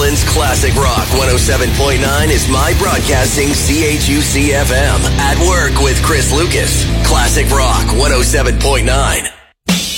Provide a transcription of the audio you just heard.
Portland's Classic Rock 107.9 is My Broadcasting CHUC-FM. At Work with Chris Lucas. Classic Rock 107.9.